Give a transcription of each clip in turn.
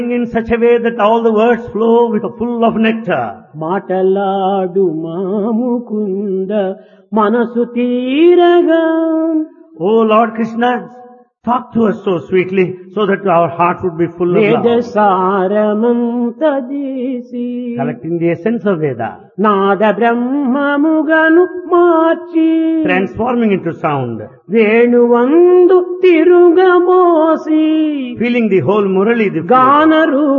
in such a way that all the words flow with a full of nectar. మాటలాడు మాముకుంద మనసు తీరగా Oh Lord Krishna, talk to us so sweetly so that our heart would be full of వేద love. సారమంత చేసి Collecting the essence of Veda, Nada బ్రహ్మముగను March transforming into sound, వేణువందు తిరుగమోసి feeling the whole Murali, the flute, గాన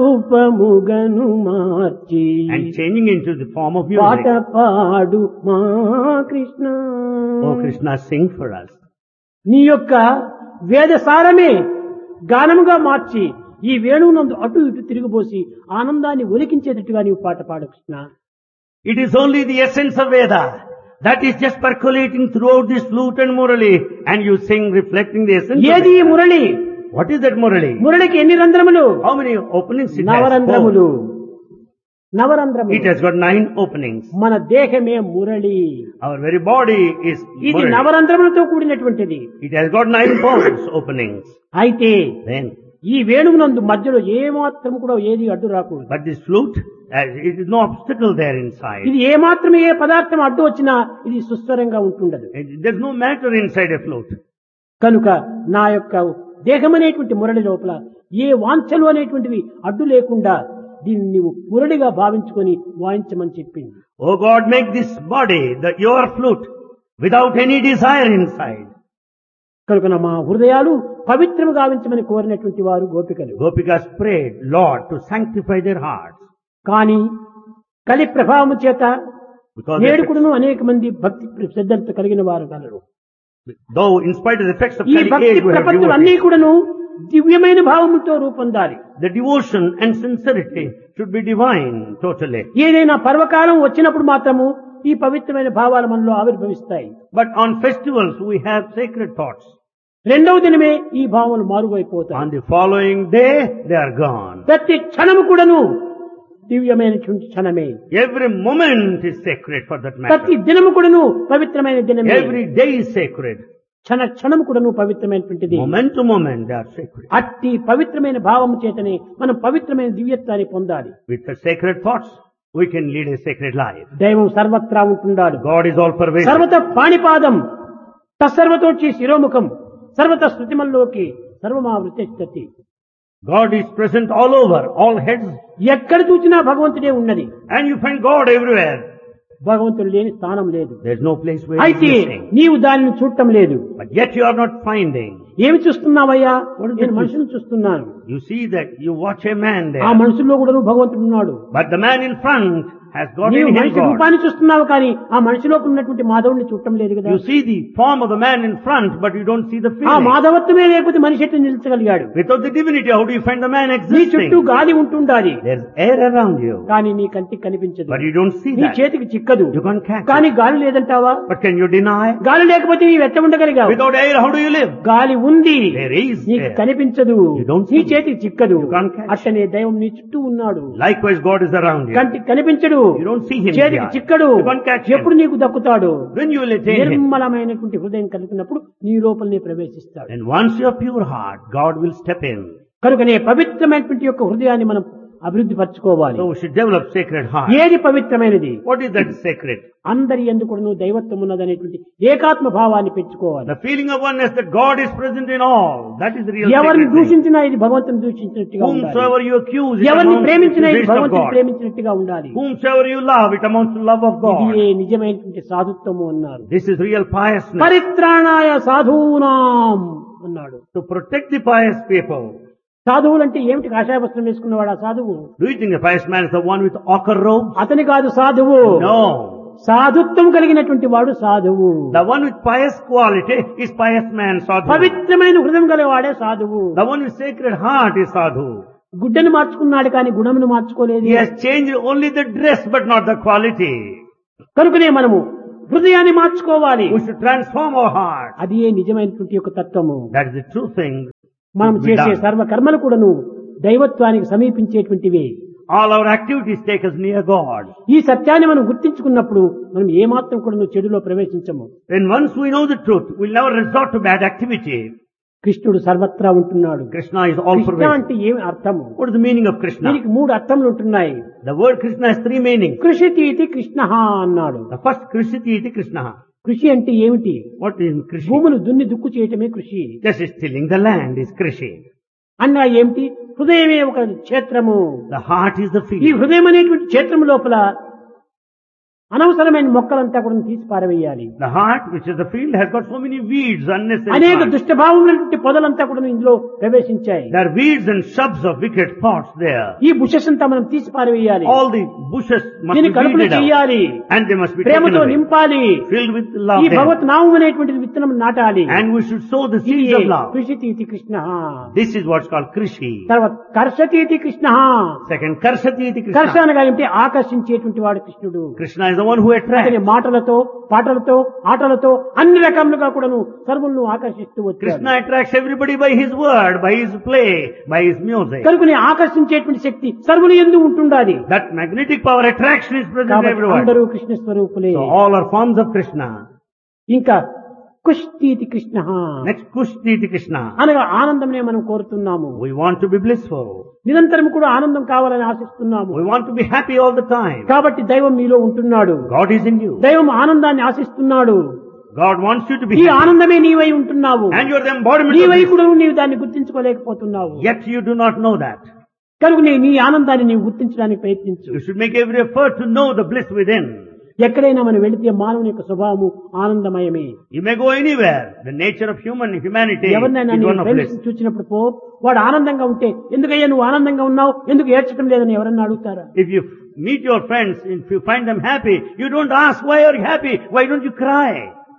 రూపముగను మార్చి and changing into the form of పాట music. పాడు మా Krishna. Oh Krishna, sing for us. నీ యొక్క వేద సారమే గానముగా మార్చి ఈ వేణువునందు అటు ఇటు తిరిగిపోసి ఆనందాన్ని ఒలికించేటట్టుగా నీవు పాట పాడు Krishna. It is only the essence of Veda that is just percolating throughout this flute and Murali, and you sing reflecting the essence of ఏది ఈ Veda. Murali? What is that Murali? మురళికి ఎన్ని రంధ్రములు? How many openings it has? నవరంధ్రములు. నవరంధ్రములు. It has got 9 openings. మన దేహమే Murali. Our very body is ఇది Murali. నవరంధ్రములతో కూడినటువంటిది. It has got 9 bones openings. అయితే Then, ఈ వేణువునందు మధ్యలో ఏ మాత్రం కూడా ఏది అడ్డు రాకూడదు. but this flute, it is no obstacle there inside. ఇది ఏ మాత్రం ఏ పదార్థం అడ్డు వచ్చినా ఇది సుస్వరంగా ఉంటుండదు. There's no matter inside a flute. కనుక నా యొక్క దేహం అనేటువంటి మురళి లోపల ఏ వాంఛలు అనేటువంటివి అడ్డు లేకుండా దీన్ని నీవు మురళిగా భావించుకొని వాయించమని చెప్పింది. Oh God, make this body your flute without any desire inside. కనుక మా హృదయాలు పవిత్రము గావించమని కోరినటువంటి వారు గోపికలు. Gopikas prayed, Lord, to sanctify their hearts. కానీ కలి ప్రభావము చేత Because నేడుకుడును అనేక మంది భక్తి శ్రద్ధలతో కలిగిన వారు colour. though in spite of the effects of ఈ Kali భక్తి age, we have ప్రపత్తులు అన్ని devotees. కూడాను దివ్యమైన భావముతో రూపొందాలి. The devotion and sincerity should be divine totally. ఏదైనా పర్వకాలం వచ్చినప్పుడు మాత్రము ఈ పవిత్రమైన భావాలు మనలో ఆవిర్భవిస్తాయి. But on festivals we have sacred thoughts. రెండవ దినమే ఈ భావములు మారుగైపోతాయి. On the following day, they are gone. ప్రతి క్షణము కూడాను దివ్యమైనటువంటి క్షణమే. Every moment is sacred for that ప్రతి matter. దినము కూడాను పవిత్రమైన దినమే. Every day is sacred. క్షణ క్షణము కూడాను పవిత్రమైనటువంటిది. Moment to moment they are sacred. అట్టి పవిత్రమైన భావము చేతనే మనం పవిత్రమైన దివ్యత్వాన్ని పొందాలి. With the sacred thoughts, we can lead a sacred life. దైవం సర్వత్రా ఉంటున్నాడు. God is all pervasive. సర్వత పాణిపాదం తత్సర్వతోచి శిరోముఖం సర్వత శృతిమల్లోకి సర్వమావృతి. God is present all over, all heads, ఎక్కడ చూసినా భగవంతుడే ఉన్నది. and you find God everywhere. భగవంతుడు లేని స్థానం లేదు. There's no place where He is అయితే missing. నీవు దానిని చూడటం లేదు. But yet you are not finding. ఏమి చూస్తున్నావయ్యా? What is నేను it? మనుషులను చూస్తున్నాను. You see that, you watch a man ఆ there. మనుషుల్లో కూడా భగవంతుడు ఉన్నాడు. But the man in front has got నీవు in him మనిషి God. రూపాన్ని చూస్తున్నావు కానీ ఆ మనిషిలో ఉన్నటువంటి మాధవుడిని చూడటం లేదు కదా. You see the form of the man in front, but you don't see the ఆ feeling. మాధవత్వమే లేకపోతే మనిషి ఎట్లా నిలిచగలిగాడు? Without the divinity, how do you find the man నీ existing? చుట్టూ గాలి ఉంటుండాలి There's air around you, కానీ నీ కంటికి కనిపించదు. but you don't see నీ that. చేతికి చిక్కదు. You can't catch కానీ it. గాలి లేదంటావా? But can you deny? గాలి లేకపోతే నీవు ఎట్లా ఉండగలిగావు? Without air, how do you live? గాలి ఉంది, There is నీకు air. కనిపించదు. You don't నీ see. చేతికి చిక్కదు. You can't catch. అట్లనే దైవం నీ చుట్టూ ఉన్నాడు. Likewise, God is around you. కంటికి కనిపించడు, You don't see Him. చేతికి here. చిక్కడు. You can't catch Him. ఎప్పుడు నీకు దక్కుతాడు? When you will attain Him. నిర్మలమైనటువంటి హృదయం కలిగినప్పుడు నీ లోపలనే ప్రవేశిస్తాడు. And once you have pure heart, God will step in. కనుకనే పవిత్రమైనటువంటి యొక్క హృదయాన్ని మనం అభివృద్ధి పరచుకోవాలి. So we should develop sacred heart. ఏది పవిత్రమైనది? What is that sacred? అందరి ఎందుకు దైవత్వం ఉన్నదనేటువంటి ఏకాత్మ భావాన్ని పెంచుకోవాలి. The feeling of oneness that God is present in all. That is the real ఎవరిని sacred thing. దూషించినా ఇది భగవంతుని దూషించినట్టుగా ఉండాలి. Whomsoever you accuse, it ఎవరిని amounts to ప్రేమించినా ఇది accusation of భగవంతుని God. ప్రేమించినట్టుగా ఉండాలి. Whomsoever you love, it amounts to love of God. ఇది నిజమైనటువంటి సాధుత్వము అన్నారు. This is real piousness. పరిత్రాణాయ సాధూనాం అన్నాడు. To protect the pious people. సాధువులంటే ఏమిటి? కాషాయ వస్త్రం వేసుకున్నవాడు ఆ సాధువు? Do you think the pious man is the one with ochre robes? అతని కాదు సాధువు. No. సాధుత్వం కలిగినటువంటి వాడు సాధువు. The one with pious quality is pious man, sadhu. పవిత్రమైన హృదయం గలవాడే సాధువు. The one with sacred heart is sadhu. గుడ్డను మార్చుకున్నాడు కానీ గుణమును మార్చుకోలేదు. He has changed only the dress but not the quality. కనుకనే మనము హృదయాన్ని మార్చుకోవాలి. We should transform our heart. అది నిజమైనటువంటి యొక్క తత్వము. That is the true thing. మనం to be చేసే done. సర్వ కర్మలు కూడాను దైవత్వానికి సమీపించేటువంటివే. All our activities take us near God. ఈ సత్యాన్ని మనం గుర్తించుకున్నప్పుడు మనం ఏమాత్రం కూడా చెడులో ప్రవేశించము. When once we know the truth, we'll never resort to bad activity. కృష్ణుడు సర్వత్రా ఉంటున్నాడు. Krishna is all Krishna pervasive. అంటే ఏమి అర్థము? What is the meaning of Krishna? దీనికి 3 అర్థములు ఉంటున్నాయి. The word Krishna has 3 meanings. కృషితీతి Krishna అన్నాడు. The first Krishiti iti Krishna. కృషి అంటే ఏమిటి? What is Krishi? భూములు దున్ని దుక్కు చేయటమే కృషి. Just tilling the land is Krishi. అన్నా ఏమిటి? హృదయమే ఒక క్షేత్రము. The heart is the ఈ field. హృదయం అనేటువంటి క్షేత్రం లోపల అనవసరమైన మొక్కలంతా కూడా తీసి పారవేయాలి. The heart, which is the field, has got so many weeds, unnecessary అనేక plants. దుష్టభావములైనటువంటి పొదలంతా కూడా ఇందులో ప్రవేశించాయి. There are weeds and shrubs of wicked thoughts there. ఈ బుషెస్ అంతా మనం తీసి పారవేయాలి. All the bushes must దీన్ని be కలుపులు weeded out. చేయాలి. And they must be taken ప్రేమతో away. నింపాలి. Filled with love. ఈ there. భగవత్ నామం అనేటువంటి విత్తనం నాటాలి. And we should sow the ఇది seeds of love. కృషితీతి Krishna. This is what's called Krishi. తర్వాత కర్షతీతి Krishna. Second, Karshati iti కర్ష Krishna. అనగా ఏమిటి? ఆకర్షించేటువంటి వాడు కృష్ణుడు. Krishna is the one who attracts. అతని మాటలతో పాటలతో ఆటలతో అన్ని రకములుగా కూడాను సర్వులను ఆకర్షిస్తూ వచ్చాడు. Krishna attracts everybody by his word, by his play, by his music. కనుకని ఆకర్షించేటువంటి శక్తి సర్వులు యందు ఉంటుండాలి. That magnetic power attraction is present కాబట్టి everywhere. అందరూ Krishna స్వరూపులే. So all are forms of Krishna. ఇంకా కుష్టీతి Krishna Next, Kushti iti Krishna. అనగా ఆనందమనే మనం కోరుతున్నాము. We want to be blissful. నిరంతరం కూడా ఆనందం కావాలని ఆశిస్తున్నాము. We want to be happy all the time. కాబట్టి దైవం మీలో ఉంటున్నాడు. God is in you. దైవం ఆనందాన్ని ఆశిస్తున్నాడు. God wants you to be ఈ happy. ఆనందమే నీవై ఉంటున్నావు. And you are the embodiment of నీవై this. కూడా నీవు దాన్ని గుర్తించుకోలేకపోతున్నావు. Yet you do not know that. కనుక నీ ఆనందాన్ని నీవు గుర్తించడానికి ప్రయత్నించు. You should make every effort to know the bliss within. ఎక్కడైనా మనం వెళితే మానవుని యొక్క స్వభావము ఆనందమయమే. You may go anywhere. The nature of humanity ఎవరినైనా is నీ one of bliss. ఫ్రెండ్స్ చూసినప్పుడు వాడు ఆనందంగా ఉంటే ఎందుకయ్యా నువ్వు ఆనందంగా ఉన్నావు, ఎందుకు ఏడ్చడం లేదని ఎవరన్నా అడుగుతారా? If you meet your friends, if you find them happy, you don't ask, why are you happy? Why don't you cry?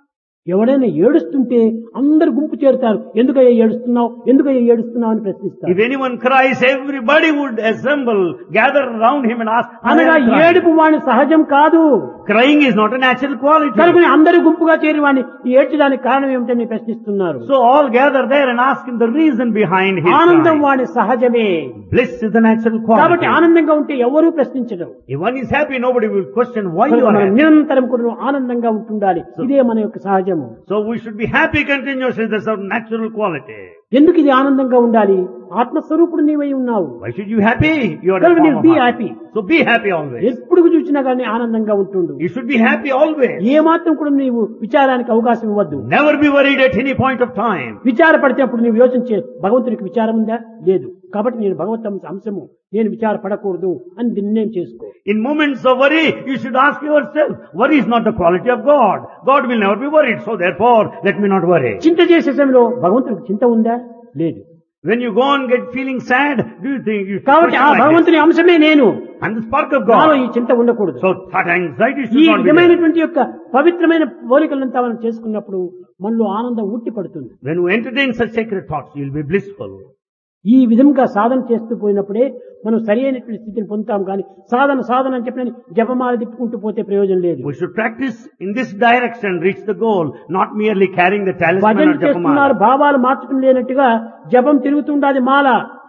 ఎవడైనా ఏడుస్తుంటే అందరు గుంపు చేరుతారు. ఎందుకయ్యా ఏడుస్తున్నావు, ఎందుకయ్యా ఏడుస్తున్నావు అని ప్రశ్నిస్తారు. If anyone cries, everybody would assemble, gather around him and ask, why అనగా are you crying? ఏడుపు వాని సహజం కాదు. Crying is not a natural quality. కనుక అందరూ గుంపుగా చేరి వాడిని ఏడ్చడానికి కారణం ఏమిటని ప్రశ్నిస్తున్నారు. So all gather there and ask him the reason behind his ఆనందం crying. వాడి సహజమే. Bliss is the natural కాబట్టి quality. ఆనందంగా ఉంటే ఎవరూ ప్రశ్నించరు. If one is happy, nobody will question why you are మనం happy. నిరంతరం కూడా ఆనందంగా ఉంటుండాలి. ఇదే మన యొక్క సహజము. So we should be happy continuously. That's our natural quality. ఎందుకు ఇది ఆనందంగా ఉండాలి? ఆత్మస్వరూపుడు నీవై ఉన్నావు. Why should you be happy? You are a కనుక form నీవు of be heart. Happy. So be happy always. ఎప్పుడు చూసినా కానీ ఆనందంగా ఉంటుండు. You should be happy always. ఏ మాత్రం కూడా నీవు విచారానికి అవకాశం ఇవ్వద్దు. Never be worried at any point of time. విచారపడితే అప్పుడు నీవు యోచించే భగవంతునికి విచారం ఉందా? లేదు. కాబట్టి నేను భగవంతు అంశము, నేను విచారపడకూడదు అని నిర్ణయం చేసుకో. In moments of worry, you should ask yourself, worry is not the quality of God. God will never be worried. So therefore, let me not worry. చింత చేసే సమయంలో భగవంతునికి చింత ఉందా? లేదు. When you go and get feeling sad, do you think you should కాబట్టి ఆ question like this? భగవంతుని అంశమే నేను. And the spark of నాలో God. ఈ చింత ఉండకూడదు. So that anxiety ఈ should not be there. విధమైనటువంటి యొక్క పవిత్రమైన పోలికలంతా మనం చేసుకున్నప్పుడు మనలో ఆనందం ఉట్టి పడుతుంది. When you entertain such sacred thoughts, you will be blissful. ఈ విధంగా సాధన చేస్తూ పోయినప్పుడే మనం సరి అయినటువంటి స్థితిని పొందుతాం. కానీ సాధన అని చెప్పిన జపమాల తిప్పుకుంటూ పోతే ప్రయోజనం లేదు. We should practice in this direction, reach the goal, not merely carrying the talisman భజన or చేస్తున్నారు, japamala. భావాలు మార్చడం లేనట్టుగా జపం తిరుగుతుండాది మాల,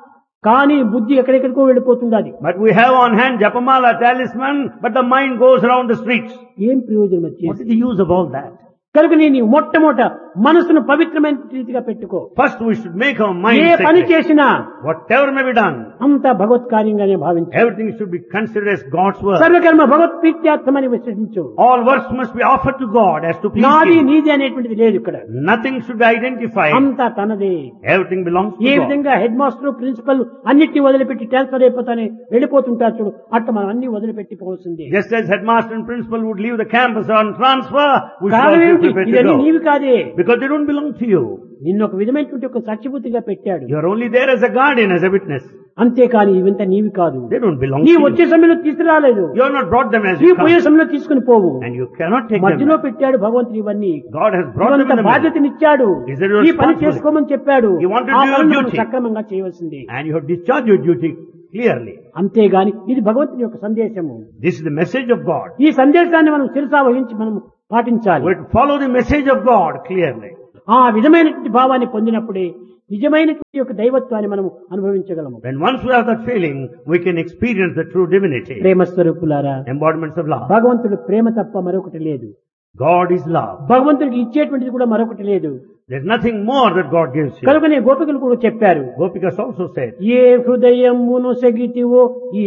కానీ బుద్ధి ఎక్కడెక్కడికో వెళ్ళిపోతుండాది. But we have on hand japamala, talisman, but the mind goes around the streets. ఏం ప్రయోజనం వచ్చేది? What is the use of all that? కనుక నేను మొట్టమొదట మనసును పవిత్రమైన రీతిగా పెట్టుకో. First we should make our A mind పని sacred. చేసినా Whatever may be done, అంతా భగవత్ కార్యంగానే భావించు. everything should be considered as God's work. సర్వకర్మ భగవత్ ప్రీత్యార్థమని విశ్వసించు. All works must be offered to God as to please నాది Him. నీది అనేటువంటిది లేదు ఇక్కడ. Nothing should be identified. అంతా తనదే. Everything belongs A to God. విధంగా హెడ్ మాస్టర్ ప్రిన్సిపల్ అన్నిటిని వదిలిపెట్టి ట్రాన్స్ఫర్ అయిపోతానే వెళ్ళిపోతుంటారు చూడు, అట్లా మనం అన్ని వదిలిపెట్టి పోవాల్సిందే. Just as headmaster and principal would leave the campus on transfer, we should కారణం also ఏమిటి? prepare to ఇవన్నీ go. నీవి కాదే. Because they don't belong to you. నిన్ను ఒక విధమైనటువంటి ఒక సాక్షిభూతిగా పెట్టాడు. You are only there as a guardian, as a witness. అంతేకాని ఇవంతా నీవి కాదు. They don't belong to నీ you. వచ్చే సమయంలో తీసుకురాలేదు. You have not brought them as నీ you పోయే come. సమయంలో తీసుకుని పోవు. And you cannot take మధ్యలో them. పెట్టాడు భగవంతుడు ఇవన్నీ. God has brought them in ఇవంతా the middle. బాధ్యతనిచ్చాడు. Is it your ఈ పని responsibility? చేసుకోమని చెప్పాడు. You want to ఆ do your పనులు మనం duty. సక్రమంగా చేయవలసింది. And you have discharged your duty clearly. అంతేగాని ఇది భగవంతుని యొక్క సందేశము. This is the message of God. ఈ సందేశాన్ని మనం శిరసా వహించి మనం పాటించాలి. We have to follow the message of God clearly. ఆ విధమైనటువంటి భావాన్ని పొందినప్పుడే నిజమైనటువంటి యొక్క దైవత్వాన్ని మనం అనుభవించగలము. When once we have that feeling, we can experience the true divinity. ప్రేమ స్వరూపులారా, Embodiments of love. భగవంతుడు ప్రేమ తప్ప మరొకటి లేదు. God is love. భగవంతుడికి ఇచ్చేటువంటిది కూడా మరొకటి లేదు. There's nothing more that God gives you. కనుకనే గోపికలు కూడా చెప్పారు, Gopikas also said, ఏ హృదయమును సెగితివో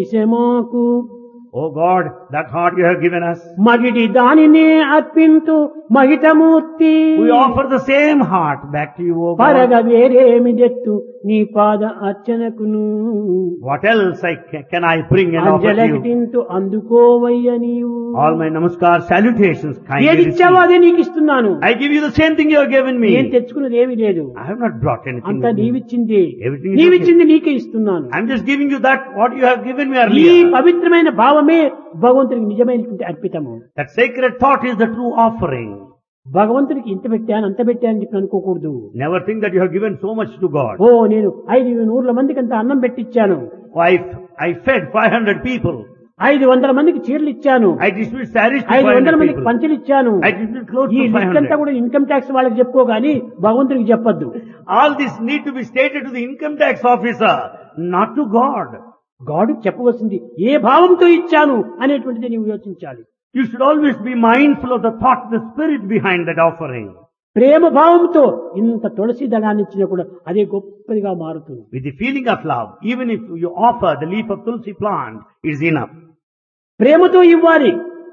ఈశమాకు Oh God, that heart you have given us. మగిడి దానినే అర్పింతు మహితమూర్తి. We offer the same heart back to you, O పరగ God. వేరేమిదెత్తు నీ పాద అర్చనకును. What else can I bring and offer to you? అంజలకిటింతు అందుకోవయ్య నీవు. All my namaskar salutations kindly ఏది ఇచ్చావో receive. అదే నీకు ఇస్తున్నాను. I give you the same thing you have given me. నేను తెచ్చుకున్నది ఏమీ లేదు, I have not brought anything అంతా with me. నీవిచ్చింది. Everything is నీవిచ్చింది నీకే ఇస్తున్నాను. I'm just giving you that what you have given me ఈ earlier. పవిత్రమైన భావమే భగవంతునికి నిజమైనటువంటి అర్పితము. That sacred thought is the true offering. భగవంతుడికి ఇంత పెట్టాను అంత పెట్టాను చెప్పి అనుకోకూడదు. Never think that you have given so much to God. ఓ నేను 500 మందికి అంత అన్నం పెట్టిచ్చాను, Oh, I fed 500 people. 500 మందికి చీరలు ఇచ్చాను, I distributed sarees to 500 500 మందికి people. పంచలు ఇచ్చాను. I distributed clothes ఈ to లిస్ట్ అంతా 500. కూడా ఇన్కమ్ ట్యాక్స్ వాళ్ళకి చెప్పుకో గానీ భగవంతుడికి చెప్పొద్దు. All this need to be stated to the income tax officer, not to God. గాడు చెప్పవలసింది ఏ భావంతో ఇచ్చాను అనేటువంటిది నీవు యోచించాలి. You should always be mindful of the thought, the spirit behind that offering. ప్రేమ భావంతో ఇంత తులసి దళాన్ని ఇచ్చినా కూడా అదే గొప్పదిగా మారుతుంది. With the feeling of love, even if you offer the leaf of tulsi plant, it is enough. ప్రేమతో ఇవ్వాలి.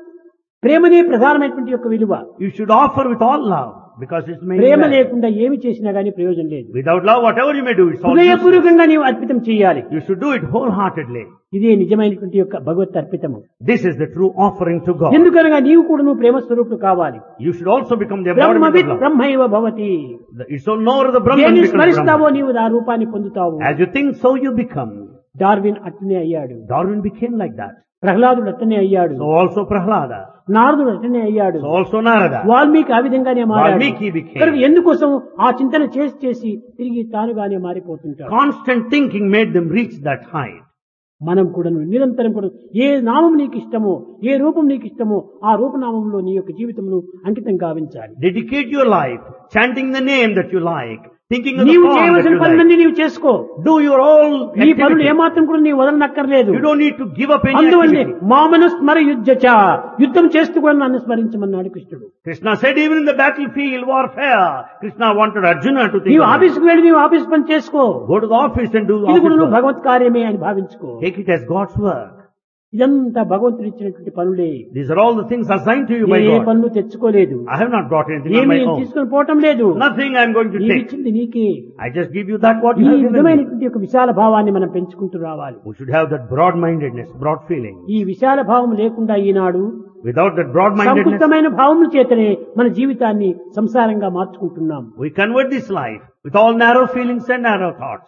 ప్రేమనే ప్రధానమైనటువంటి యొక్క విలువ. You should offer with all love, because it's main Prema value. లేకుండా ఏమి చేసినా గానీ ప్రయోజనం లేదు. Without love, whatever you may do, it's all useless. హృదయపూర్వకంగా నీవు అర్పితం చేయాలి. You should do it wholeheartedly. ఇదే నిజమైనటువంటి యొక్క భగవత్ అర్పితము. This is the true offering to God. ఎందుకనగా నీవు కూడా నువ్వు ప్రేమ స్వరూపుడు కావాలి. You should also become the బ్రహ్మవిత్ embodiment of love. బ్రహ్మైవ Bhavati. It's so nor the Brahman దేన్ని becomes స్మరిస్తావో Brahman. నీవు ఆ రూపాన్ని పొందుతావు. As you think, so you become. Darwin అట్లనే అయ్యాడు, Darwin became like that. ప్రహ్లాదుడు అట్లనే అయ్యాడు, So also Prahlada. నారదుడు అట్లనే అయ్యాడు, So also Narada. వాల్మీకి ఆ విధంగానే మారాడు. వాల్మీకి became. కనుక ఎందుకోసం ఆ చింతన చేసి చేసి తిరిగి తానుగానే మారిపోతుంటాడు. Constant thinking made them reach that height. మనం కూడా నిరంతరం కూడా ఏ నామం నీకు ఇష్టమో, ఏ రూపం నీకు ఇష్టమో ఆ రూపనామంలో నీ యొక్క జీవితంలో అంకితం గావించాలి. Dedicate your life, chanting the name that you like, thinking of the నీవు form that చేయవలసిన you like. పనులన్నీ నీవు చేసుకో. Do your all నీ పనులు activities. ఏమాత్రం కూడా నీవు వదలనక్కర్లేదు. You don't need to give up any అందువల్లే activity. మామను స్మర యుద్ధచ, యుద్ధం చేస్తూ కూడా నన్ను స్మరించమన్నాడు కృష్ణుడు. Krishna said even in the battlefield warfare, Krishna wanted Arjuna to think నీవు of it. ఆఫీస్కి వెళ్ళి నీవు ఆఫీస్ పని చేసుకో. Go to the office and do ఇది office కూడా నువ్వు work. భగవత్ కార్యమే అని భావించుకో. Take it as God's work. ఇదంతా భగవంతుడు ఇచ్చినటువంటి పనులే. These are all the things assigned to you by A God. పనులు తెచ్చుకోలేదు, I have not brought anything on ఏమి my నేను own. తీసుకొని పోవటం లేదు. Nothing I am going to నీవు take. ఇచ్చింది నీకే. I just give you that what ఈ you have given me. విధమైనటువంటి ఒక విశాల భావాన్ని మనం పెంచుకుంటూ రావాలి. We should have that broad-mindedness, broad feeling. ఈ విశాల భావం లేకుండా ఈనాడు Without that broad-mindedness, సంకుచితమైన భావముల చేతనే మన జీవితాన్ని సంసారంగా మార్చుకుంటున్నాం. we convert this life with all narrow feelings and narrow thoughts.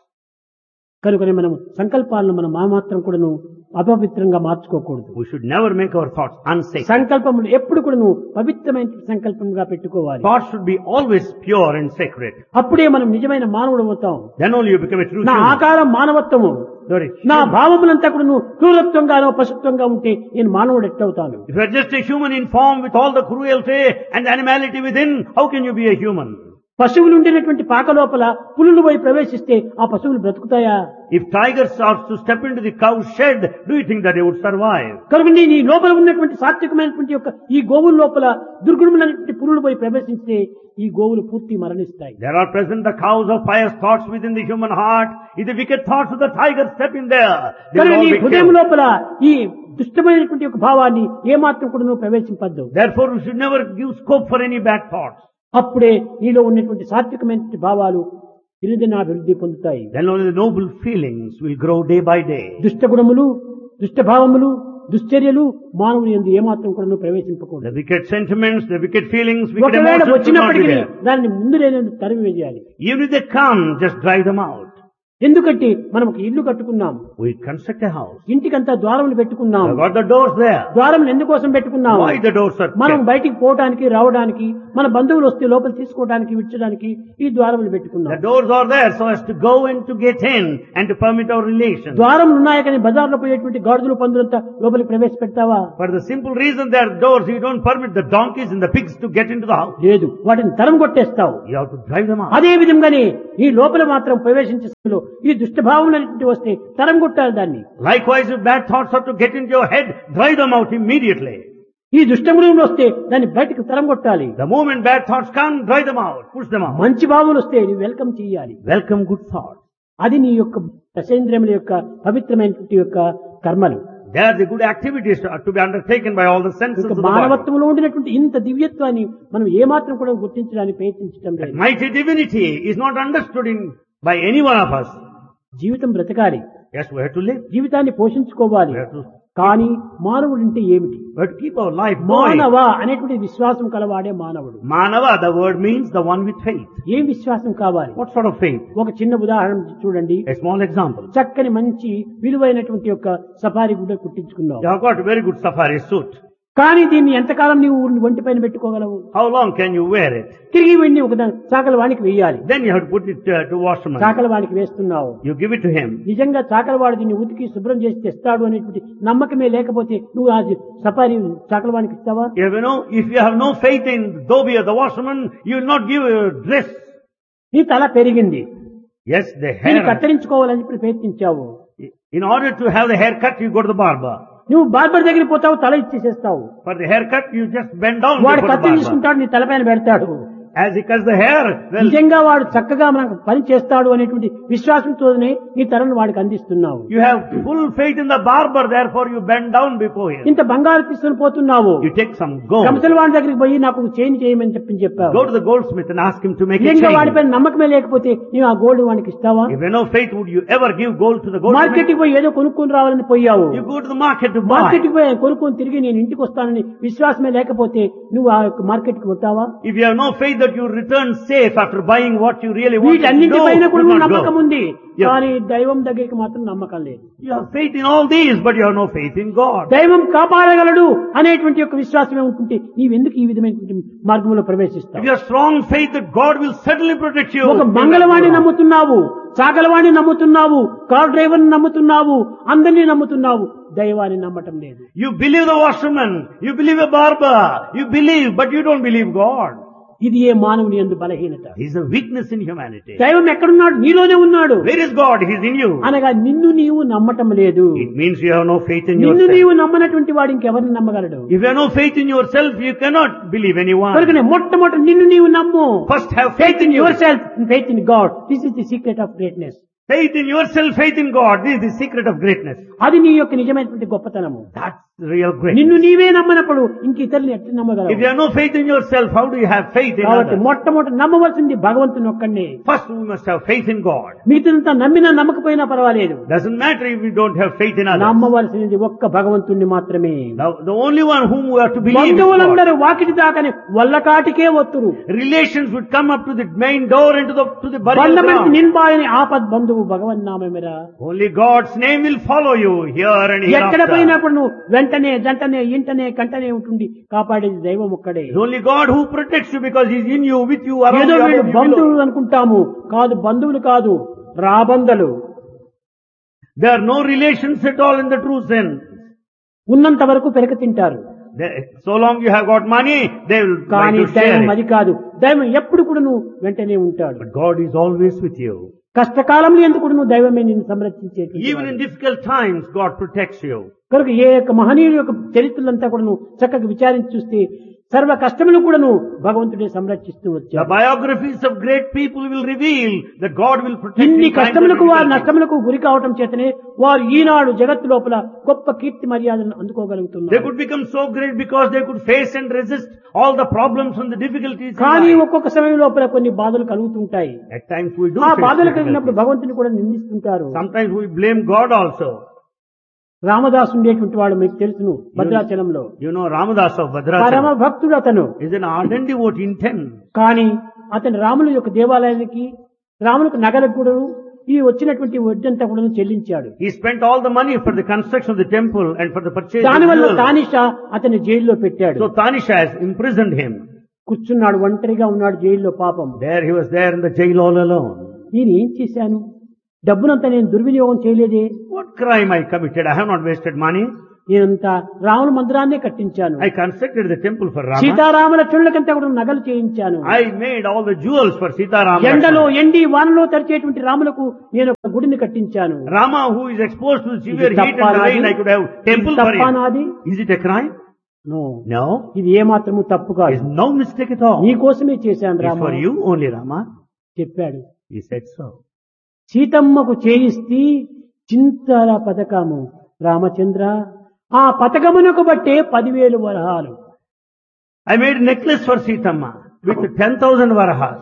కనుకనే మనం సంకల్పాలను మనం మాత్రం కూడాను అపవిత్రంగా మార్చుకోకూడదు. We should never make our thoughts unsacred. సంకల్పములు ఎప్పుడు కూడాను పవిత్రమైన సంకల్పంగా పెట్టుకోవాలి. Thoughts should be always pure and sacred. అప్పుడే మనం నిజమైన మానవుడు అవుతాం. Then only you become a true నా human. ఆకారం మానవత్వము, Sorry. నా భావములంతా కూడాను క్రూరత్వంగానో పశుత్వంగా ఉంటే నేను మానవుడు ఎట్లవుతాను? If you are just a human in form with all the cruelty and animality within, how can you be a human? పశువులు ఉండేటువంటి పాక లోపల పులులు పోయి ప్రవేశిస్తే ఆ పశువులు బ్రతుకుతాయా? If tigers are to step into the cow shed, do you think that they would survive? కనుక నీ లోపల ఉన్నటువంటి సాత్వికమైనటువంటి యొక్క ఈ గోవుల లోపల దుర్గుణమైనటువంటి పులులు పోయి ప్రవేశిస్తే ఈ గోవులు పూర్తి మరణిస్తాయి. There are present the cows of pious thoughts within the human heart. If the wicked thoughts of the tiger step in there, they will కనుక all నీ be హృదయం killed. లోపల ఈ దుష్టమైనటువంటి యొక్క భావాన్ని ఏమాత్రం కూడా నువ్వు ప్రవేశింపద్దు. Therefore, we should never give scope for any bad thoughts. అప్పుడే నీలో ఉన్నటువంటి సాత్వికమైనటువంటి భావాలు దినదినాభివృద్ధి పొందుతాయి. Then only the noble feelings will grow day by day. దుష్ట గుణములు, దుష్ట భావములు, దుశ్చర్యలు మానవుని యందు ఏమాత్రం కూడా నువ్వు ప్రవేశింపకూడదు. The wicked sentiments, the wicked feelings, wicked ఒకవేళ emotions should not be వచ్చినప్పటికీ there. దాన్ని ముందు నేను తరిమి వేయాలి. Even if they come, just drive them out. ఎందుకంటే మనం ఒక ఇల్లు కట్టుకున్నాం, We construct a house. ఇంటికంతా ద్వారములు పెట్టుకున్నాం. We've got the doors there. ద్వారములు ఎందుకోసం పెట్టుకున్నాం? Why the doors are మనం kept? బయటికి పోవడానికి రావడానికి, మన బంధువులు వస్తే లోపల తీసుకోవడానికి విడిచడానికి ఈ ద్వారములు The పెట్టుకున్నాం. doors are there so as to go and to get in and to permit our relations. ద్వారములు ఉన్నాయి కానీ బజార్లో పోయేటువంటి గాడిదలు పందులంతా లోపలికి ప్రవేశపెడతావా? For the simple reason there are doors, you don't permit the donkeys and the pigs to get into the house. లేదు, వాటిని తరం కొట్టేస్తావు. You have to drive them out. అదే విధంగానే ఈ లోపల మాత్రం ప్రవేశించే సమయంలో ఈ దుష్టభావములన్నింటి వస్తే తరం కొట్టాలి దాన్ని. Likewise, if bad thoughts are to get into your head, drive them out immediately. ఈ దుష్టమృగములు వస్తే దాన్ని బయటకు తరంగొట్టాలి. The moment bad thoughts come, drive them out, push them out. మంచి భావములు వస్తే నువ్వు వెల్కమ్ చేయాలి. Welcome good thoughts. అది నీ యొక్క దశేంద్రియముల యొక్క పవిత్రమైనటువంటి యొక్క కర్మలు. They are the good activities to be undertaken by all the senses of the body. మానవత్వంలో ఉండినటువంటి ఇంత దివ్యత్వాన్ని మనం ఏమాత్రం కూడా గుర్తించడానికి ప్రయత్నించడం That లేదు. mighty divinity is not understood by any one of us. జీవితం బ్రతకాలి, Yes, we have to live. జీవితాన్ని పోషించుకోవాలి. We have to, కానీ మానవుడు అంటే ఏమిటి? we have to keep our life going. మానవ అనేటువంటి విశ్వాసం కలవాడే మానవుడు. Manava, the word means the one with faith. ఏం విశ్వాసం కావాలి? What sort of faith? ఒక చిన్న ఉదాహరణ చూడండి. A small example. చక్కని మంచి విలువైనటువంటి యొక్క సఫారీ గుడ్డ కుట్టించుకున్నావు. You have got a very good safari suit. కానీ దీన్ని ఎంతకాలం నీవు ఒంటి పైన పెట్టుకోగలవు? How long can you wear it? తిరిగి వెళ్ళి ఒక చాకల వాడికి వేయాలి. Then you have to put it to washerman. చాకల వాడికి వేస్తున్నావు. You give it to him. నిజంగా చాకల వాడు దీన్ని ఉతికి శుభ్రం చేసి తెస్తాడు అనేటువంటి నమ్మకమే లేకపోతే నువ్వు ఆ సఫారీ చాకల వాడికి ఇస్తావా? If you have no faith in Dhobi or the washerman, you will not give a dress. నీ తల పెరిగింది. Yes, the దీన్ని hair. కత్తిరించుకోవాలని చెప్పి ప్రయత్నించావు. In order to have the haircut, you go to the barber. నువ్వు barber దగ్గర పోతావు, తల ఇచ్చేసేస్తావు. For the haircut, you just bend down వాడు before the కత్తి barber. తీసుకుంటాడు, నీ తలపైన పెడతాడు. As he cuts the hair, well, నిజంగా వాడు చక్కగా మనకు పని చేస్తాడు అనేటువంటి విశ్వాసంతోనే నీ తలను వాడికి అందిస్తున్నావు. you have full faith in the barber, therefore you bend down before him. ఇంత బంగారు తీసుకుని పోతున్నావు. You take some gold. కంసల వాడి దగ్గరికి పోయి నాకు చైన్ చేయమని చెప్పావు. Go to the goldsmith and ask him to make a నిజంగా chain. వాడిపైన నమ్మకమే లేకపోతే నీవు ఆ గోల్డ్ వాడికి ఇస్తావా? If you have no faith, would you ever give gold to the goldsmith? Market కి పోయి ఏదో కొనుక్కొని రావాలని పోయావు. You go to the market to buy. Market కి పోయి కొనుక్కొని తిరిగి నేను ఇంటికి వస్తానని విశ్వాసమే లేకపోతే నువ్వు ఆ మార్కెట్ కి పోతావా? If you have no faith that you return safe after buying what you really want to వీటన్నింటి పైన కూడా do, నువ్వు not నమ్మకం go. ఉంది, Yeah. కానీ దైవం దగ్గరికి మాత్రం నమ్మకం లేదు. You have faith in all these, but you have no faith in God. దైవం కాపాడగలడు అనేటువంటి యొక్క విశ్వాసమే ఉంటుంటే నీవెందుకు ఈ విధమైనటువంటి మార్గంలో If ప్రవేశిస్తావు? you have strong faith that God will certainly protect you, ఒక మంగళవాణి నమ్ముతున్నావు, చాకలవాణి నమ్ముతున్నావు, కార్ డ్రైవర్ నమ్ముతున్నావు, అందరినీ నమ్ముతున్నావు, దైవాన్ని నమ్మటం లేదు. you believe the washerman, you believe a barber, you believe, but you don't believe God. ఇది ఏ మానవుని యందు బలహీనత. He is a weakness in humanity. దైవం ఎక్కడున్నాడు? నీలోనే ఉన్నాడు. Where is God? He is in you. అనగా నిన్ను నీవు నమ్మటం లేదు. It means you have no faith in నిన్ను yourself. నీవు నమ్మనటువంటి వాడు ఇంకెవరిని నమ్మగలడు? If you have no faith in yourself, you cannot believe anyone. కనుకనే మొట్టమొదటి నిన్ను నీవు నమ్ము. First have Faith in yourself and faith in God. This is the secret of greatness. Faith in yourself, faith in God. This is the secret of greatness. అది నీ యొక్క నిజమైనటువంటి గొప్పతనము. That's the real greatness. నిన్ను నీవే నమ్మనప్పుడు ఇంక ఇతరులు ఎట్లా If నమ్మగలవు? you have no faith in yourself, how do you have faith in కాబట్టి others? మొట్టమొదటి నమ్మవలసింది భగవంతుని ఒక్కడే. First we must have faith in God. మిగతాదంతా నమ్మినా నమ్మకపోయినా పర్వాలేదు. Doesn't matter if we don't have faith in others. నమ్మవలసినది ఒక్క భగవంతుణ్ణి మాత్రమే. The only one whom we have to believe is God. బంధువులందరూ Vakiti దాకానే వల్లకాటికే వత్తురు. Relations would come up to the main door and to the burial బంధమంటి ground. నిన్బాయని ఆపద్ బంధువు భగవన్నామేరా. Only God's name will follow you here and ఎక్కడ hereafter. పోయినప్పుడు నువ్వు వెంటనే జంటనే ఇంటనే కంటనే ఉంటుంది కాపాడేది దైవం ఒక్కడే. It's only God who protects you because He's in you, with you, around ఏదో you, వీళ్ళు above you, బంధువులు below. అనుకుంటాము. కాదు, బంధువులు కాదు, రాబంధలు. There are no relations at all in the true sense. ఉన్నంత వరకు పెరక తింటారు. So long you have got money, they will try కానీ to share దైవం it. అది కాదు. దైవం ఎప్పుడు కూడా నువ్వు వెంటనే ఉంటాడు. But God is always with you. కష్టకాలంలో ఎందుకు కూడా నువ్వు దైవమే నిన్ను సంరక్షించేది. Even in difficult times, God protects you. కనుక ఏ యొక్క మహనీయుల యొక్క చరిత్రలంతా కూడా నువ్వు చక్కగా విచారించి చూస్తే సర్వ కష్టములు కూడా నువ్వు భగవంతుడే సంరక్షిస్తూ The వచ్చావు. biographies of great people will reveal that God will protect ఇన్ని in times of కష్టములకు వారు difficulty. నష్టములకు గురి కావటం చేతనే వారు ఈనాడు జగత్తు లోపల గొప్ప కీర్తి మర్యాదను They అందుకోగలుగుతున్నారు. could become so great because they could face and resist all the problems and the difficulties in కానీ life. ఒక్కొక్క సమయం లోపల కొన్ని బాధలు కలుగుతుంటాయి. At times we do ఆ face బాధలు కలిగినప్పుడు difficulties. భగవంతుని కూడా నిందిస్తుంటారు. Sometimes we blame God also. Ramadasu ఉండేటువంటి వాడు మీకు తెలుసును, భద్రాచలంలో You know Ramadas of పరమ Bhadrachalam భక్తుడు అతను. is an ardent devotee in 10. కానీ అతను రాముల యొక్క దేవాలయానికి, రాములకు నగలకు కూడా ఈ వచ్చినటువంటి వడ్డంతా కూడా చెల్లించాడు. He spent all the money for the construction of the temple and for the purchase of దానివల్ల jewels. తానిషా అతన్ని జైల్లో పెట్టాడు. So Tanisha has imprisoned him. కూర్చున్నాడు, ఒంటరిగా ఉన్నాడు జైల్లో పాపం. There he was there in the jail all alone. నేను ఏం చేశాను? డబ్బునంతా నేను దుర్వినియోగం చేయలేదే. What crime I committed? I have not wasted money. నేనంతా రాముల మందిరాన్నే కట్టించాను. I constructed the temple for Rama. సీతారాముల చుళ్ళకంతా కూడా నగలు చేయించాను. I made all the jewels for Sita Rama. ఎండలో ఎండి వానలో తరిచేటువంటి రాములకు నేను ఒక గుడిని కట్టించాను. Rama who is exposed to the severe ఇది heat and the తప్పా rain, నాది? I could have temple for తప్పా him. నాది? Is it a crime? No, No, ఇది ఏమాత్రము తప్పు it's కాదు. no mistake at all. నీ కోసమే చేశాను It's Rama for you only, Rama. చెప్పాడు. He said so. సీతమ్మకు చేయిస్తే చింతల పథకము రామచంద్ర, ఆ పథకమునకు బట్టే 10,000 వరహాలు. I made a necklace for Sitama with 10,000 varahas.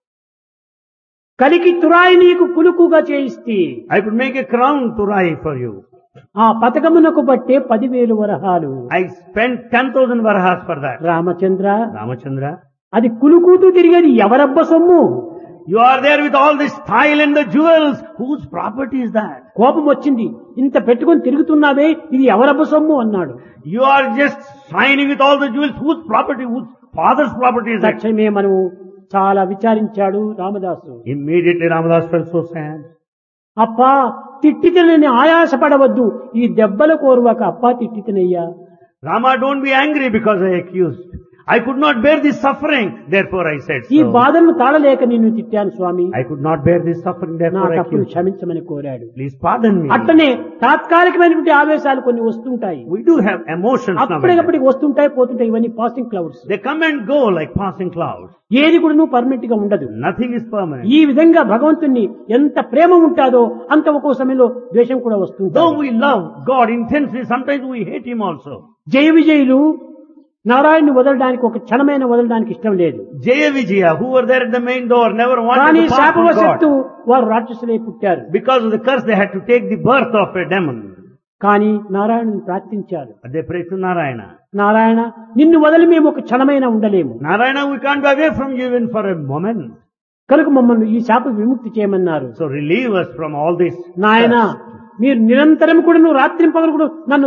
కలికి తురాయి నీకు కులుకుగా చేయిస్తే I could make a crown to Rai for you. ఆ పథకమునకు బట్టే 10,000 వరహాలు. I spent 10,000 varahas for that. Ramachandra, Ramachandra, అది కులుకుతూ తిరిగేది ఎవరబ్బ సొమ్ము? you are there with all this style and the jewels. Whose property is that? కోపం వచ్చింది. ఇంత పెట్టుకొని తిరుగుతున్నావే, ఇది ఎవరబ్బ సొమ్ము అన్నాడు. You are just shining with all the jewels. Whose property? Whose father's property is that? తక్షణమే మనము చాలా విచారించాడు Ramadasu. Immediately Ramadas felt so sad. అప్పా తిట్టితనని ఆయాసపడవద్దు, ఈ దెబ్బల కోరువాక అప్పా తిట్టితనయ్యా. Rama, don't be angry because I accused. I could not bear this suffering, therefore I said ఈ so. బాధలను తాళలేక నిన్ను తిట్టాను స్వామి, I could not bear this suffering, నా therefore I తప్పులు accused. క్షమించమని కోరాడు. Please pardon me. అట్టనే తాత్కాలికమైనటువంటి ఆవేశాలు కొన్ని వస్తుంటాయి, We do have emotions now. అప్పటికప్పటికి వస్తుంటాయి పోతుంటాయి. ఇవన్నీ passing clouds. They come and go like passing clouds. ఏది కూడా నువ్వు పర్మనెంట్ గా ఉండదు. Nothing is permanent. ఈ విధంగా భగవంతుణ్ణి ఎంత ప్రేమ ఉంటాదో అంత ఒక్కో సమయంలో ద్వేషం కూడా వస్తుంది. Though we love God intensely, sometimes we hate Him also. జయ విజయులు నారాయణ్ని వదలడానికి ఒక క్షణమైన వదలడానికి ఇష్టం లేదు. Jaya Vijaya, who were there at the main door, never కానీ wanted to part from శాపవశత్తు God. వారు రాక్షసులై పుట్టారు. Because of the curse, they had to take the birth of a demon. కానీ నారాయణుని ప్రార్థించారు. But they prayed to Narayana. Narayana, నిన్ను వదిలి మేము ఒక క్షణమైనా ఉండలేము Narayana, we can't be away from you even for a moment. కనుక మమ్మల్ని ఈ శాప విముక్తి చేయమన్నారు. So relieve us from all this. నాయన, curse. మీరు నిరంతరం కూడా నువ్వు రాత్రి పగలు కూడా నన్ను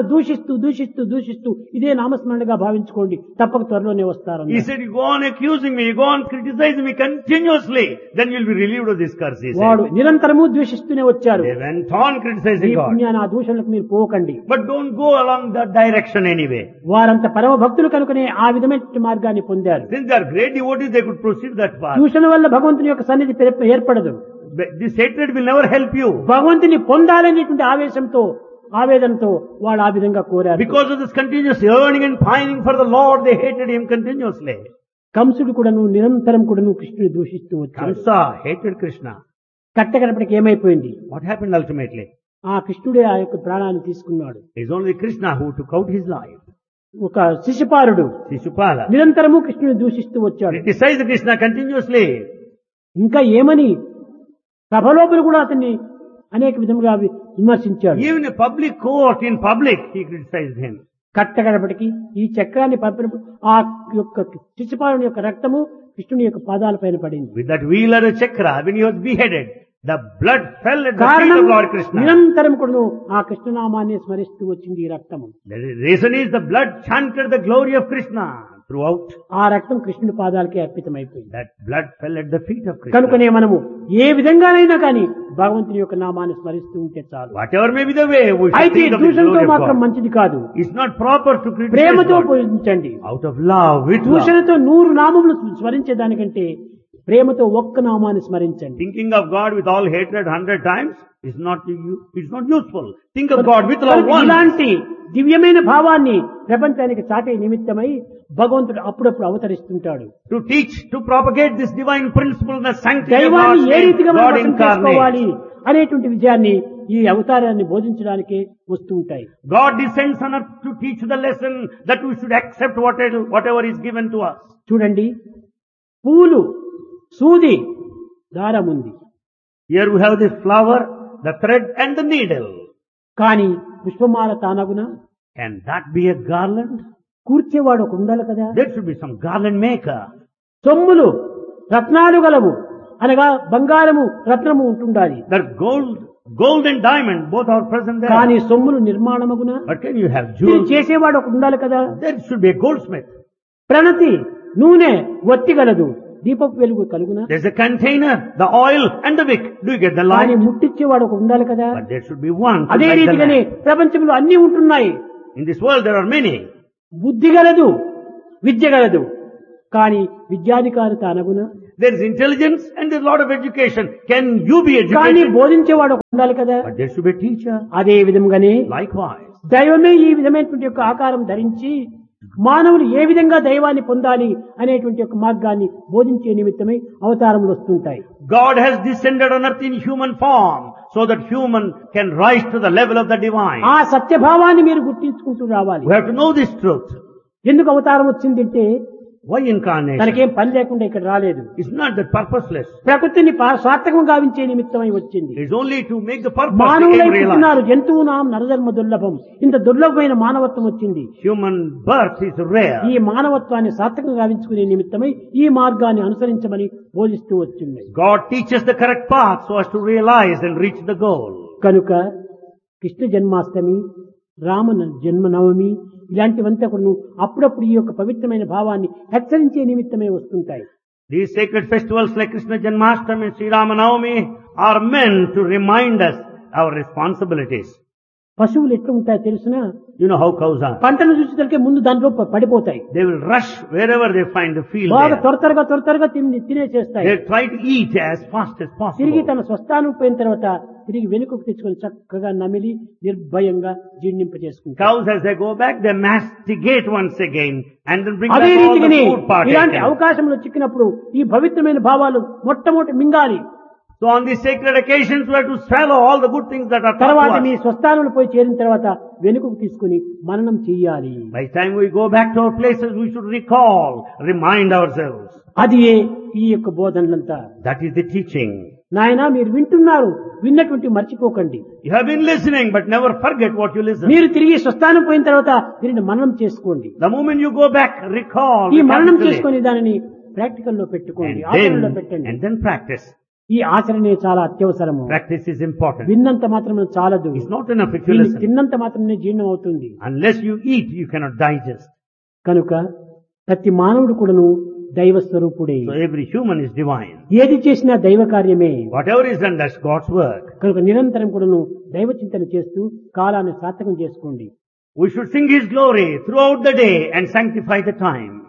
దూషిస్తూ ఇదే నామస్మరణగా భావించుకోండి, తప్పక త్వరలోనే వస్తారు. He said, you go on accusing me, you go on criticizing me continuously, then you'll be relieved of this curse, he వాడు said. నిరంతరము ద్వేషిస్తూనే వచ్చారు. They went on me criticizing God. పుణ్యాన్ని ఆ దూషణలకు మీరు పోకండి. But don't go along that direction anyway. వారంత పరమ భక్తులు కనుకనే ఆ విధమైన మార్గాన్ని పొందారు. Since they are great devotees, they could proceed that path. దూషణ వల్ల భగవంతుని యొక్క సన్నిధి ఏర్పడదు. This hatred will never help you. భగవంతుని పొందాలనేటువంటి ఆవేదనతో వాళ్ళు ఆ విధంగా కోరారు. Because of this continuous yearning and pining for the Lord, they hated Him continuously. కంసుడు కూడా నిరంతరం కూడా కృష్ణుని దూషిస్తూ వచ్చాడు. Kamsa hated Krishna. కట్టకడపటికి ఏమైపోయింది? What happened ultimately? ఆ కృష్ణుడే ఆ యొక్క ప్రాణాన్ని తీసుకున్నాడు. It is only Krishna who took out his life. ఒక శిశుపాలుడు Shishupala నిరంతరము కృష్ణుని దూషిస్తూ వచ్చాడు. criticized Krishna continuously. ఇంకా ఏమని సభలోపల కూడా అతన్ని అనేక విధముగా విమర్శించాడు. Even in public court, in public, he criticized him. కట్టగడపటికి ఈ చక్రాన్ని పంపినప్పుడు ఆ యొక్క శిశుపాలుని యొక్క రక్తము కృష్ణుని యొక్క పాదాల పైన పడింది. With that wheel or a chakra, when he was beheaded, the blood fell at the feet కారణం of Lord Krishna. నిరంతరం కూడా ఆ కృష్ణనామాన్ని స్మరిస్తూ వచ్చింది ఈ రక్తము. The reason is the blood chanted the glory of Krishna throughout. ఆ రక్తం కృష్ణుడి పాదాలకే అర్పితమైపోయింది. That blood fell at the feet of Krishna. కనుకనే మనము ఏ విధంగానైనా కానీ భగవంతుని యొక్క నామాన్ని స్మరిస్తూ ఉంటే చాలు. Whatever may be the way, we should అయితే think of the దూషణతో glory of మాత్రం God. మంచిది కాదు. It's not proper to criticize ప్రేమతో God. పూజించండి. Out of love, with love. దూషణతో 100 నామములు స్మరించే దానికంటే ప్రేమతో ఒక్క నామాన్ని స్మరించండి. Thinking of God with all hatred 100 times is not useful. Think of God with love once. ఇలాంటి దివ్యమైన భావాన్ని ప్రపంచానికి చాటే నిమిత్తమై భగవంతుడు అప్పుడప్పుడు అవతరిస్తుంటాడు. To teach, to propagate this divine principle and the sanctity of దైవాన్ని God's ఏ name, రీతిగా మనం God అర్థం చేసుకోవాలి incarnate. అనేటువంటి విజయాన్ని ఈ అవతారాన్ని బోధించడానికి వస్తూ ఉంటాయి. God descends on earth to teach the lesson that we should accept whatever is given to us. చూడండి, పూలు, సూది, దారం ఉంది. Here we have the flower, the thread and the needle. కానీ పుష్పమాల తానగున Can that be a garland? కూర్చేవాడు ఒక ఉండాలి కదా. There should be some garland maker. సొమ్ములు, రత్నాలు గలవు అనగా బంగారము, రత్నము ఉంటుండాలి. That gold and diamond, both are present there. కానీ సొమ్ములు నిర్మాణమగున But can you have దీన్ని jewels? చేసేవాడు ఒక ఉండాలి కదా. There should be a goldsmith. ప్రణతి, నూనె, వత్తి గలదు, దీపపు వెలుగు కలుగున. There's a container, the oil and the wick. Do you get the కానీ light? ముట్టించేవాడు ఒక ఉండాలి కదా. But there should be one. to అదే light the రీతిగానే lamp. ప్రపంచంలో అన్ని ఉంటున్నాయి. In this world there are many. బుద్ధి గలదు, విద్య గలదు, కానీ విద్యాధికారిత అనగున. There is intelligence and there's a lot of education. Can you be కానీ educated? బోధించేవాడు ఒక ఉండాలి కదా. But there should be a teacher. అదే విధంగానే Likewise. దైవమే ఈ విధమైనటువంటి యొక్క ఆకారం ధరించి మానవులు ఏ విధంగా దైవాన్ని పొందాలి అనేటువంటి ఒక మార్గాన్ని బోధించే నిమిత్తమై అవతారములు వస్తుంటాయి. God has descended on earth in human form so that human can rise to the level of the divine. ఆ సత్యభావాన్ని మీరు గుర్తించుకుంటూ రావాలి. We have to know this truth. ఎందుకు అవతారం వచ్చిందంటే Why incarnation? తనకేం పని లేకుండా ఇక్కడ రాలేదు. It's not that purposeless. ప్రకృతిని సార్థకం గావించే నిమిత్తమై వచ్చింది. It's only to make the purpose మానవులై become realized. పుట్టినారు, జంతువునాం నరజన్మ దుర్లభం. ఇంత దుర్లభమైన మానవత్వం వచ్చింది. Human birth is rare. ఈ మానవత్వాన్ని సార్థకం గావించుకునే నిమిత్తమై ఈ మార్గాన్ని అనుసరించమని బోధిస్తూ వచ్చింది. God teaches the correct path so as to realize and reach the goal. కనుక కృష్ణ జన్మాష్టమి, రామ జన్మనవమి ఇలాంటివంతా కూడా అప్పుడప్పుడు ఈ యొక్క పవిత్రమైన భావాన్ని హెచ్చరించే నిమిత్తమే వస్తుంటాయి. These sacred festivals like Krishna Janmashtami and Sri Ramanavami are meant to remind us our responsibilities. పశువులు ఎట్లా ఉంటాయో తెలుసునా? You know how cows are. పంటను చూసేసరికి ముందు దాంట్లో పడిపోతాయి. They will rush wherever they find the field బాగా there. త్వరగా తినేసేస్తాయి. They try to eat as fast as తిరిగి possible. తన స్వస్థానం పోయిన తర్వాత తిరిగి వెనుకకు తెచ్చుకొని చక్కగా నమిలి నిర్భయంగా జీర్ణింపజేసుకుంటారు. Cows as they go back, they masticate once again and then bring అదే back all the రీతిగానే food part. ఇలాంటి అవకాశంలో చిక్కినప్పుడు ఈ పవిత్రమైన భావాలు మొట్టమొదటి మింగాలి. So on these sacred occasions we have to swallow all the good things that are taught తర్వాత to me us. స్వస్థానంలో పోయి చేరిన తర్వాత వెనుకకు తీసుకుని మననం చెయ్యాలి. By the time we go back to our places, we should recall, remind ourselves. అది ఈ యొక్క బోధనలంతా. That is the teaching. నాయనా మీరు వింటున్నారు, విన్నటువంటి మర్చిపోకండి. You have been listening, but never forget what you listen. మీరు తిరిగి స్వస్థానం పోయిన తర్వాత దీనిని మననం చేసుకోండి. The moment you go back, recall, ఈ మననం recapitulate, చేసుకుని దానిని ప్రాక్టికల్ లో పెట్టుకోండి, ఆచరణలో పెట్టండి. and then practice. ఈ ఆచరణే చాలా అత్యవసరము. Practice is important. విన్నంత మాత్రమే చాలదు. It's not enough if you దీన్ని listen. తిన్నంత మాత్రమే జీర్ణం అవుతుంది. Unless you eat, you cannot digest. కనుక ప్రతి మానవుడు కూడాను దైవ స్వరూపుడే. So every human is divine. ఏది చేసినా దైవ కార్యమే. Whatever is done, that's God's work. కనుక నిరంతరం కూడాను దైవ చింతన చేస్తూ కాలాన్ని సార్థకం చేసుకోండి. We should sing His glory throughout the day and sanctify the time.